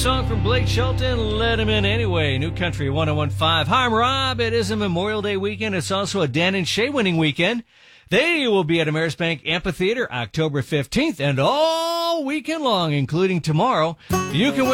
Song from Blake Shelton, Let Him In Anyway, New Country 101.5. Hi, I'm Rob. It is a Memorial Day weekend. It's also a Dan and Shay winning weekend. They will be at Amerisbank Amphitheater October 15th and all weekend long, including tomorrow. You can win